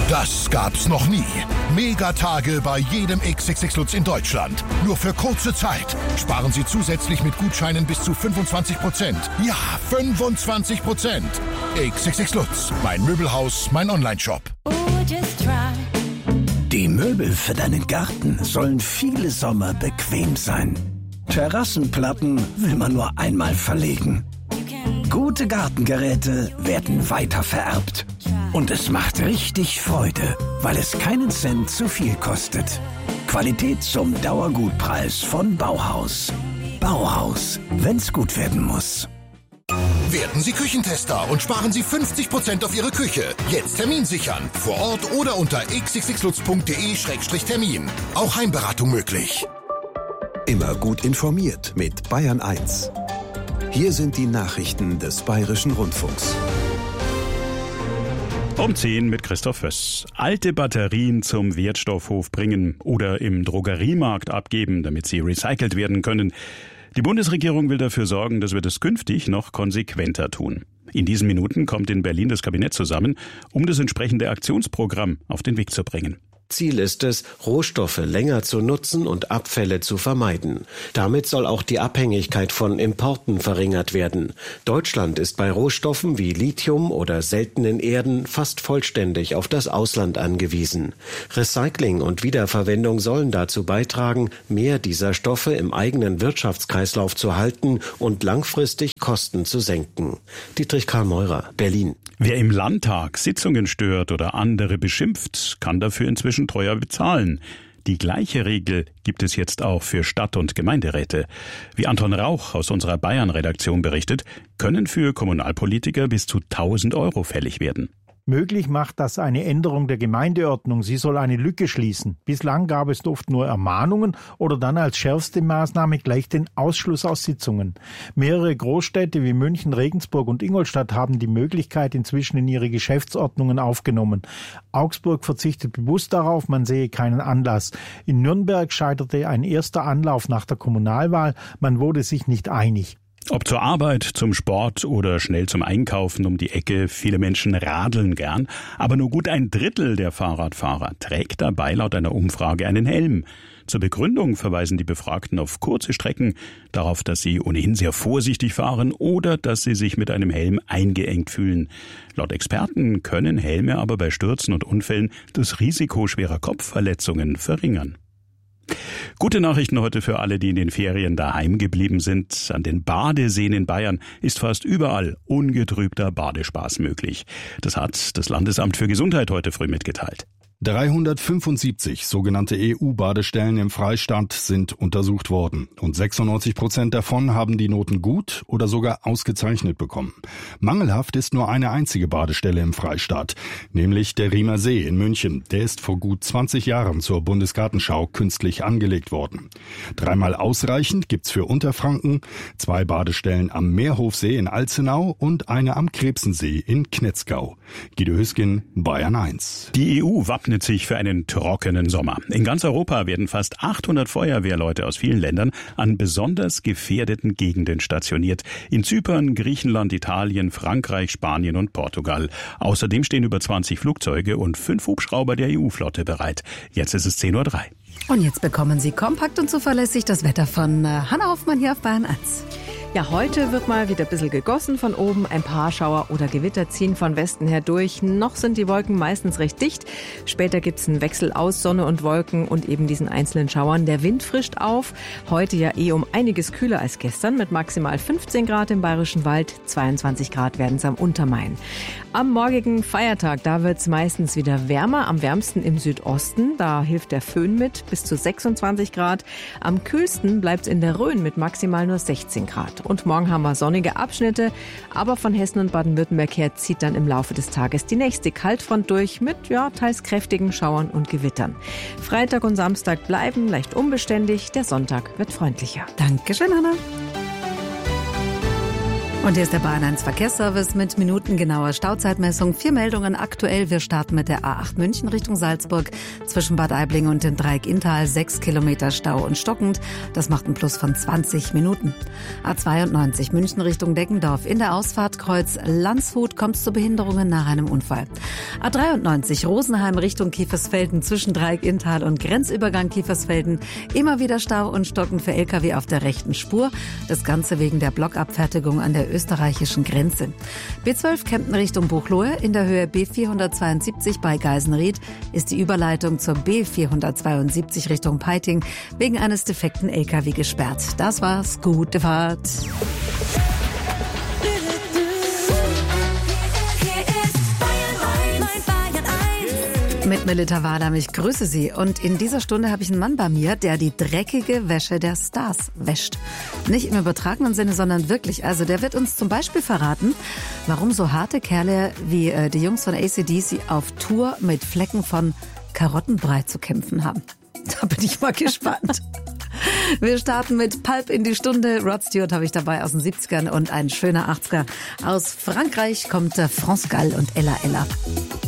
Das gab's noch nie. Megatage bei jedem XXX Lutz in Deutschland. Nur für kurze Zeit. Sparen Sie zusätzlich mit Gutscheinen bis zu 25%. Ja, 25%. XXX Lutz. Mein Möbelhaus, mein Onlineshop. Die Möbel für deinen Garten sollen viele Sommer bequem sein. Terrassenplatten will man nur einmal verlegen. Gute Gartengeräte werden weitervererbt. Und es macht richtig Freude, weil es keinen Cent zu viel kostet. Qualität zum Dauergutpreis von Bauhaus. Bauhaus, wenn's gut werden muss. Werden Sie Küchentester und sparen Sie 50% auf Ihre Küche. Jetzt Termin sichern. Vor Ort oder unter xxxlutz.de/termin. Auch Heimberatung möglich. Immer gut informiert mit Bayern 1. Hier sind die Nachrichten des Bayerischen Rundfunks. Um 10 mit Christoph Föss. Alte Batterien zum Wertstoffhof bringen oder im Drogeriemarkt abgeben, damit sie recycelt werden können. Die Bundesregierung will dafür sorgen, dass wir das künftig noch konsequenter tun. In diesen Minuten kommt in Berlin das Kabinett zusammen, um das entsprechende Aktionsprogramm auf den Weg zu bringen. Ziel ist es, Rohstoffe länger zu nutzen und Abfälle zu vermeiden. Damit soll auch die Abhängigkeit von Importen verringert werden. Deutschland ist bei Rohstoffen wie Lithium oder seltenen Erden fast vollständig auf das Ausland angewiesen. Recycling und Wiederverwendung sollen dazu beitragen, mehr dieser Stoffe im eigenen Wirtschaftskreislauf zu halten und langfristig Kosten zu senken. Dietrich Karl Meurer, Berlin. Wer im Landtag Sitzungen stört oder andere beschimpft, kann dafür inzwischen teuer bezahlen. Die gleiche Regel gibt es jetzt auch für Stadt- und Gemeinderäte. Wie Anton Rauch aus unserer Bayern-Redaktion berichtet, können für Kommunalpolitiker bis zu 1.000 € fällig werden. Möglich macht das eine Änderung der Gemeindeordnung. Sie soll eine Lücke schließen. Bislang gab es oft nur Ermahnungen oder dann als schärfste Maßnahme gleich den Ausschluss aus Sitzungen. Mehrere Großstädte wie München, Regensburg und Ingolstadt haben die Möglichkeit inzwischen in ihre Geschäftsordnungen aufgenommen. Augsburg verzichtet bewusst darauf, man sehe keinen Anlass. In Nürnberg scheiterte ein erster Anlauf nach der Kommunalwahl. Man wurde sich nicht einig. Ob zur Arbeit, zum Sport oder schnell zum Einkaufen um die Ecke, viele Menschen radeln gern, aber nur gut ein Drittel der Fahrradfahrer trägt dabei laut einer Umfrage einen Helm. Zur Begründung verweisen die Befragten auf kurze Strecken, darauf, dass sie ohnehin sehr vorsichtig fahren oder dass sie sich mit einem Helm eingeengt fühlen. Laut Experten können Helme aber bei Stürzen und Unfällen das Risiko schwerer Kopfverletzungen verringern. Gute Nachrichten heute für alle, die in den Ferien daheim geblieben sind. An den Badeseen in Bayern ist fast überall ungetrübter Badespaß möglich. Das hat das Landesamt für Gesundheit heute früh mitgeteilt. 375 sogenannte EU-Badestellen im Freistaat sind untersucht worden und 96% davon haben die Noten gut oder sogar ausgezeichnet bekommen. Mangelhaft ist nur eine einzige Badestelle im Freistaat, nämlich der Riemer See in München. Der ist vor gut 20 Jahren zur Bundesgartenschau künstlich angelegt worden. 3-mal ausreichend gibt's für Unterfranken, 2 Badestellen am Meerhofsee in Alzenau und eine am Krebsensee in Knetzgau. Guido Hüskin, Bayern 1. Die EU wappnet sich für einen trockenen Sommer. In ganz Europa werden fast 800 Feuerwehrleute aus vielen Ländern an besonders gefährdeten Gegenden stationiert. In Zypern, Griechenland, Italien, Frankreich, Spanien und Portugal. Außerdem stehen über 20 Flugzeuge und 5 Hubschrauber der EU-Flotte bereit. Jetzt ist es 10.03 Uhr. Und jetzt bekommen Sie kompakt und zuverlässig das Wetter von Hanna Hoffmann hier auf Bayern 1. Ja, heute wird mal wieder ein bisschen gegossen von oben. Ein paar Schauer oder Gewitter ziehen von Westen her durch. Noch sind die Wolken meistens recht dicht. Später gibt's einen Wechsel aus Sonne und Wolken und eben diesen einzelnen Schauern. Der Wind frischt auf. Heute ja um einiges kühler als gestern mit maximal 15 Grad im Bayerischen Wald. 22 Grad werden es am Untermain. Am morgigen Feiertag, da wird's meistens wieder wärmer. Am wärmsten im Südosten. Da hilft der Föhn mit bis zu 26 Grad. Am kühlsten bleibt's in der Rhön mit maximal nur 16 Grad. Und morgen haben wir sonnige Abschnitte, aber von Hessen und Baden-Württemberg her zieht dann im Laufe des Tages die nächste Kaltfront durch mit teils kräftigen Schauern und Gewittern. Freitag und Samstag bleiben leicht unbeständig, der Sonntag wird freundlicher. Dankeschön, Hanna. Und hier ist der Bayern 1 Verkehrsservice mit minutengenauer Stauzeitmessung. 4 Meldungen aktuell. Wir starten mit der A8 München Richtung Salzburg. Zwischen Bad Aibling und dem Dreieck Inntal 6 Kilometer Stau und stockend. Das macht einen Plus von 20 Minuten. A92 München Richtung Deggendorf. In der Ausfahrt Kreuz Landshut kommt es zu Behinderungen nach einem Unfall. A93 Rosenheim Richtung Kiefersfelden zwischen Dreieck Inntal und Grenzübergang Kiefersfelden. Immer wieder Stau und stockend für Lkw auf der rechten Spur. Das Ganze wegen der Blockabfertigung an der österreichischen Grenze. B12 Kempten Richtung Buchloe. In der Höhe B472 bei Geisenried ist die Überleitung zur B472 Richtung Peiting wegen eines defekten Lkw gesperrt. Das war's. Gute Fahrt. Mit Melita Wadam, ich grüße Sie. Und in dieser Stunde habe ich einen Mann bei mir, der die dreckige Wäsche der Stars wäscht. Nicht im übertragenen Sinne, sondern wirklich. Also der wird uns zum Beispiel verraten, warum so harte Kerle wie die Jungs von AC/DC auf Tour mit Flecken von Karottenbrei zu kämpfen haben. Da bin ich mal gespannt. Wir starten mit Pulp in die Stunde. Rod Stewart habe ich dabei aus den 70ern und ein schöner 80er. Aus Frankreich kommt France Gall und Ella Ella.